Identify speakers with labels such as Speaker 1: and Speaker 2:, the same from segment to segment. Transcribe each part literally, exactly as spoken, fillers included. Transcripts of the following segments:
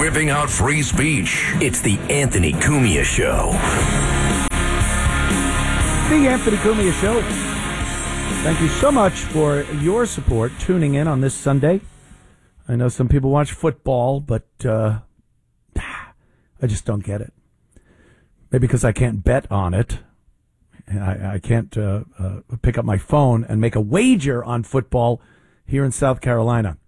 Speaker 1: whipping out free speech. It's the Anthony Cumia Show.
Speaker 2: The Anthony Cumia Show. Thank you so much for your support tuning in on this Sunday. I know some people watch football, but uh, I just don't get it. Maybe because I can't bet on it. I, I can't uh, uh, pick up my phone and make a wager on football here in South Carolina.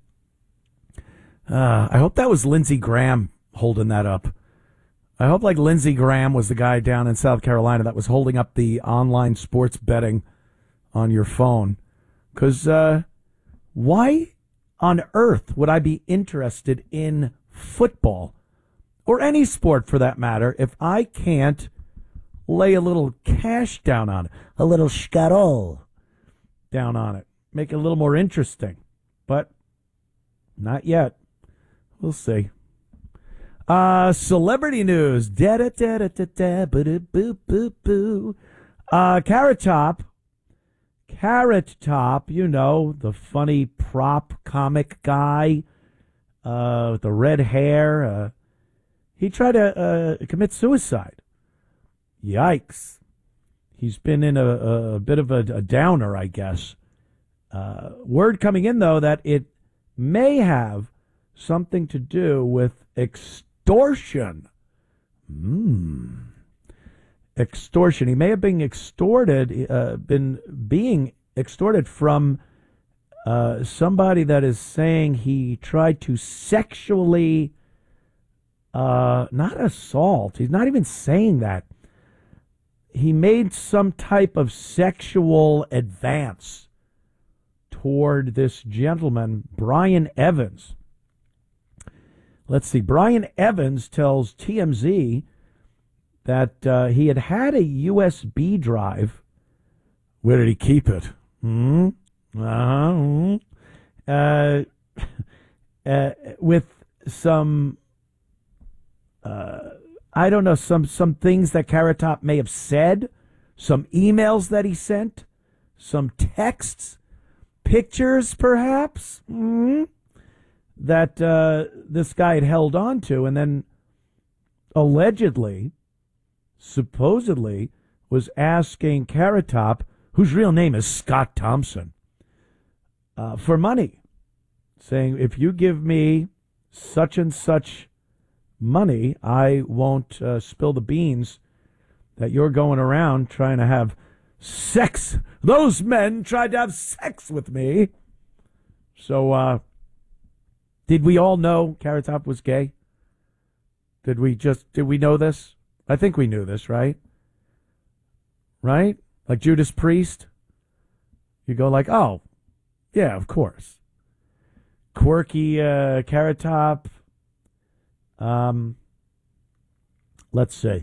Speaker 2: Uh, I hope that was Lindsey Graham holding that up. I hope like Lindsey Graham was the guy down in South Carolina that was holding up the online sports betting on your phone. Because uh, why on earth would I be interested in football, or any sport for that matter, if I can't lay a little cash down on it, a little scarol down on it, make it a little more interesting? But not yet. We'll see. Uh, celebrity news. Da da da da da da boo boo boo boo. Uh, Carrot Top. Carrot Top, you know, the funny prop comic guy uh, with the red hair. Uh, he tried to uh, commit suicide. Yikes. He's been in a, a bit of a, a downer, I guess. Uh, word coming in, though, that it may have something to do with extortion. Hmm. Extortion. He may have been extorted, uh, been being extorted from uh, somebody that is saying he tried to sexually, uh, not assault. He's not even saying that. He made some type of sexual advance toward this gentleman, Brian Evans. Let's see. Brian Evans tells T M Z that uh, he had had a U S B drive. Where did he keep it? Hmm? Uh-huh. Uh, uh, with some, uh, I don't know, some, some things that Carrot Top may have said, some emails that he sent, some texts, pictures perhaps, mm-hmm, that uh, this guy had held on to, and then allegedly, supposedly, was asking Carrot Top, whose real name is Scott Thompson, uh, for money, saying, if you give me such and such money, I won't uh, spill the beans that you're going around trying to have sex. Those men tried to have sex with me. So, uh, did we all know Carrot Top was gay? Did we just, did we know this? I think we knew this, right? Right? Like Judas Priest? You go like, oh, yeah, of course. Quirky uh, Carrot Top. Um, let's see.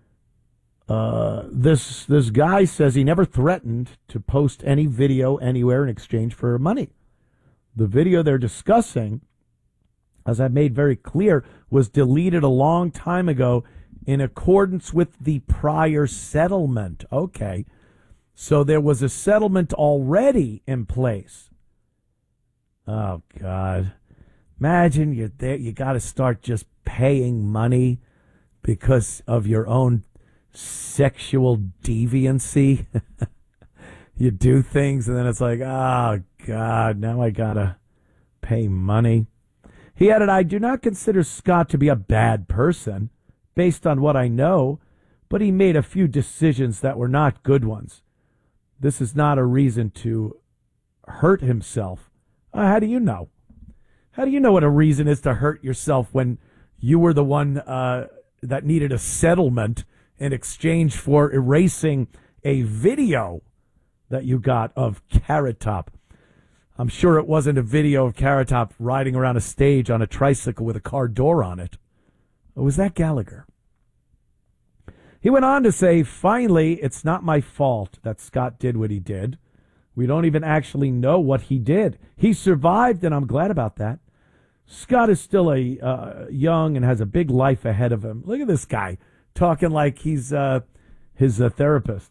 Speaker 2: Uh, this this guy says he never threatened to post any video anywhere in exchange for money. The video they're discussing, as I made very clear, was deleted a long time ago in accordance with the prior settlement. Okay. So there was a settlement already in place. Oh, God. Imagine you're there. You got to start just paying money because of your own sexual deviancy. You do things and then it's like, oh, God, now I got to pay money. He added, I do not consider Scott to be a bad person based on what I know, but he made a few decisions that were not good ones. This is not a reason to hurt himself. Uh, how do you know? How do you know what a reason is to hurt yourself when you were the one uh, that needed a settlement in exchange for erasing a video that you got of Carrot Top? I'm sure it wasn't a video of Carrot Top riding around a stage on a tricycle with a car door on it. Or was that Gallagher? He went on to say, finally, it's not my fault that Scott did what he did. We don't even actually know what he did. He survived, and I'm glad about that. Scott is still a uh, young and has a big life ahead of him. Look at this guy talking like he's uh, his uh, therapist.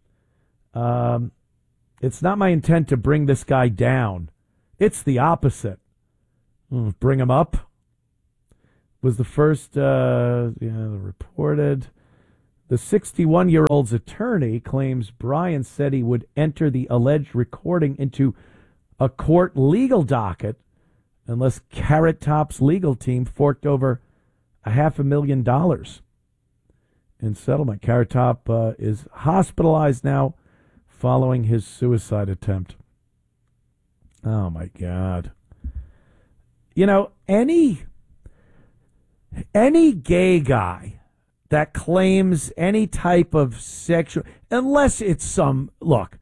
Speaker 2: Um, it's not my intent to bring this guy down. It's the opposite. Mm, bring him up. was the first, uh, yeah, reported. The sixty-one-year-old's attorney claims Brian said he would enter the alleged recording into a court legal docket unless Carrot Top's legal team forked over a half a million dollars in settlement. Carrot Top uh, is hospitalized now following his suicide attempt. Oh, my God. You know, any any gay guy that claims any type of sexual, unless it's some, look,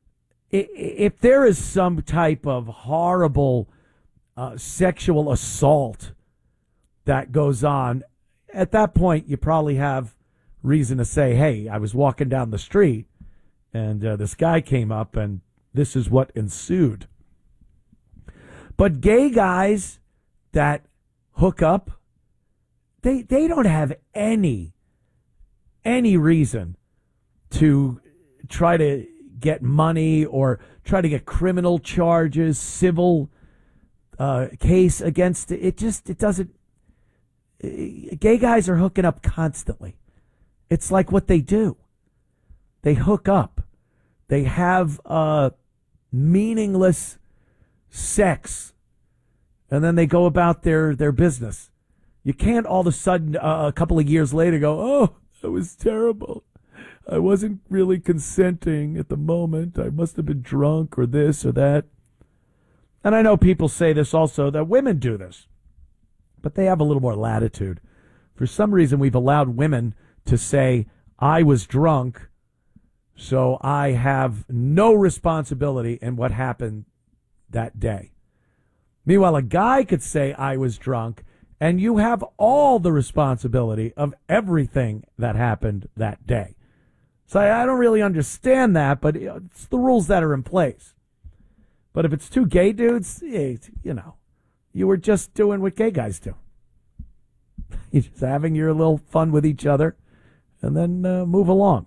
Speaker 2: if there is some type of horrible uh, sexual assault that goes on, at that point you probably have reason to say, hey, I was walking down the street and uh, this guy came up and this is what ensued. But gay guys that hook up, they they don't have any any reason to try to get money or try to get criminal charges, civil uh, case against it. It just, it doesn't. Gay guys are hooking up constantly. It's like what they do. They hook up. They have uh, meaningless sex, and then they go about their, their business. You can't all of a sudden, uh, a couple of years later, go, oh, that was terrible. I wasn't really consenting at the moment. I must have been drunk or this or that. And I know people say this also, that women do this, but they have a little more latitude. For some reason, we've allowed women to say, I was drunk, so I have no responsibility in what happened that day. Meanwhile, a guy could say, I was drunk, and you have all the responsibility of everything that happened that day. So I don't really understand that, but it's the rules that are in place. But if it's two gay dudes, you know, you were just doing what gay guys do. You're just having your little fun with each other and then uh, move along.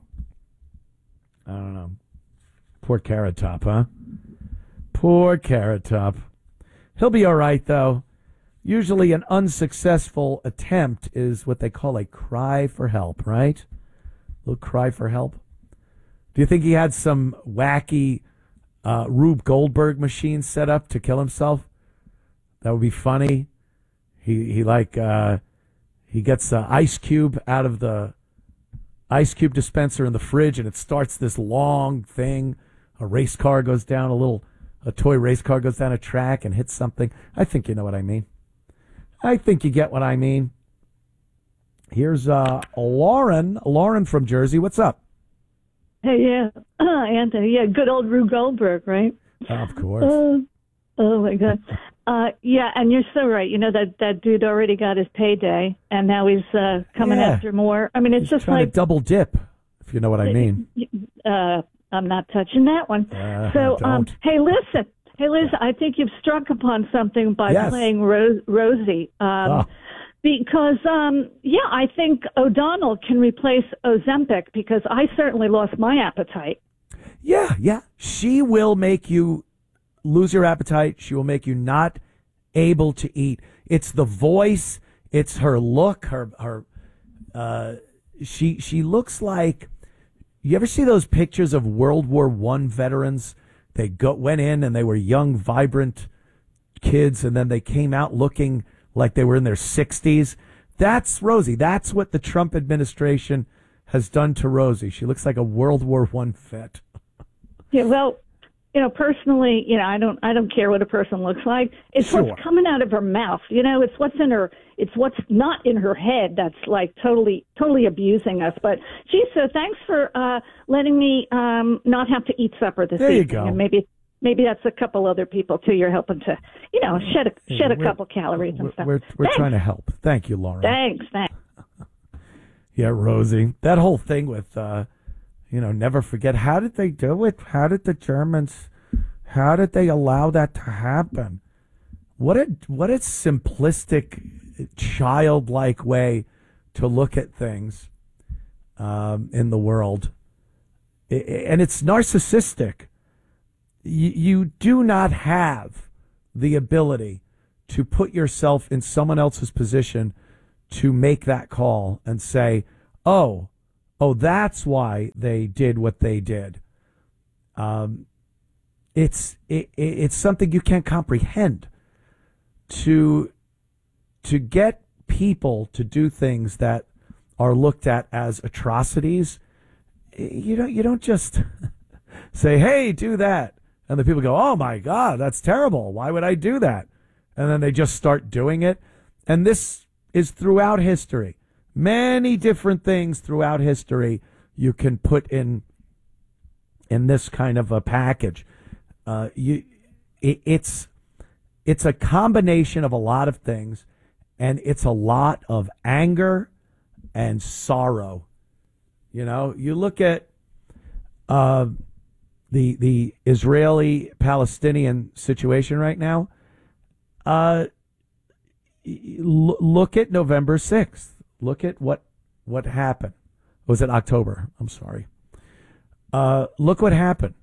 Speaker 2: I don't know. Poor Carrot Top, huh? Poor Carrot Top. He'll be all right, though. Usually an unsuccessful attempt is what they call a cry for help, right? A little cry for help. Do you think he had some wacky uh, Rube Goldberg machine set up to kill himself? That would be funny. He he like uh, he gets an ice cube out of the ice cube dispenser in the fridge, and it starts this long thing. A race car goes down a little, a toy race car goes down a track and hits something. I think you know what I mean. I think you get what I mean. Here's uh, Lauren. Lauren from Jersey. What's up?
Speaker 3: Hey, yeah. Uh, Anthony, yeah, good old Rube Goldberg, right?
Speaker 2: Of course.
Speaker 3: Uh, oh, my God. Uh, yeah, and you're so right. You know, that, that dude already got his payday, and now he's uh, coming
Speaker 2: Yeah.
Speaker 3: after more. I mean, it's
Speaker 2: He's
Speaker 3: just
Speaker 2: trying
Speaker 3: like...
Speaker 2: to double dip, if you know what I mean.
Speaker 3: Uh, I'm not touching that one.
Speaker 2: Uh,
Speaker 3: so, um,
Speaker 2: don't.
Speaker 3: hey, listen. Hey, Liz, I think you've struck upon something by
Speaker 2: Yes.
Speaker 3: playing Ro- Rosie. Um,
Speaker 2: Oh.
Speaker 3: Because, um, yeah, I think O'Donnell can replace Ozempic because I certainly lost my appetite.
Speaker 2: Yeah, yeah. She will make you lose your appetite. She will make you not able to eat. It's the voice. It's her look. Her her. Uh, she she looks like. You ever see those pictures of World War One veterans? They go went in and they were young, vibrant kids, and then they came out looking like they were in their sixties. That's Rosie. That's what the Trump administration has done to Rosie. She looks like a World War One vet.
Speaker 3: Yeah, well, you know, personally, you know, I don't, I don't care what a person looks like. It's
Speaker 2: Sure.
Speaker 3: what's coming out of her mouth. You know, it's what's in her, it's what's not in her head that's like totally, totally abusing us. But geez, so thanks for uh, letting me um, not have to eat supper this
Speaker 2: There you
Speaker 3: evening,
Speaker 2: go.
Speaker 3: and maybe. Maybe that's a couple other people too. You're helping to, you know, shed a shed a
Speaker 2: We're-
Speaker 3: couple calories and
Speaker 2: We're
Speaker 3: stuff.
Speaker 2: we're, we're
Speaker 3: Thanks.
Speaker 2: trying to help. Thank you, Lauren.
Speaker 3: Thanks, thanks.
Speaker 2: Yeah, Rosie. That whole thing with, uh, you know, never forget. How did they do it? How did the Germans? How did they allow that to happen? What a what a simplistic, childlike way to look at things um, in the world, I- and it's narcissistic. You, you do not have the ability to put yourself in someone else's position to make that call and say, oh, oh, that's why they did what they did. Um, it's it, it's something you can't comprehend. To to get people to do things that are looked at as atrocities, you don't you don't just say, hey, do that. And the people go, oh, my God, that's terrible. Why would I do that? And then they just start doing it. And this is throughout history. Many different things throughout history you can put in in this kind of a package. Uh, you, it, it's it's a combination of a lot of things, and it's a lot of anger and sorrow. You know, you look at uh, the the Israeli-Palestinian situation right now. Uh, l- look at November sixth. Look at what what happened. Was it October? I'm sorry. Uh, look what happened.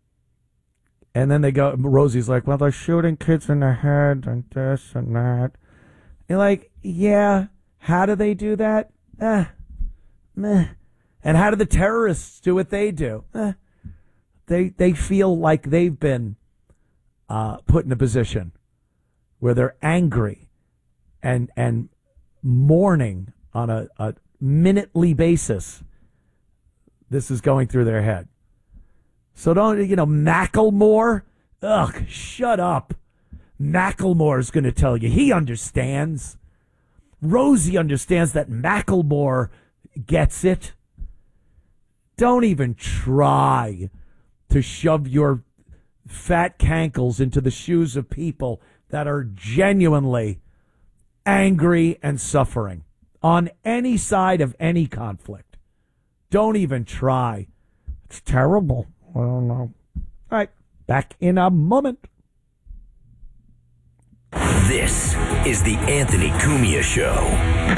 Speaker 2: And then they go, Rosie's like, well, they're shooting kids in the head and this and that. You're like, yeah, how do they do that? Eh, meh. And how do the terrorists do what they do? Eh. They they feel like they've been uh, put in a position where they're angry and and mourning on a, a minutely basis. This is going through their head. So don't, you know, Macklemore? Ugh, shut up. Macklemore's going to tell you. He understands. Rosie understands that Macklemore gets it. Don't even try to shove your fat cankles into the shoes of people that are genuinely angry and suffering on any side of any conflict. Don't even try. It's terrible. I don't know. All right, back in a moment.
Speaker 1: This is the Anthony Cumia Show.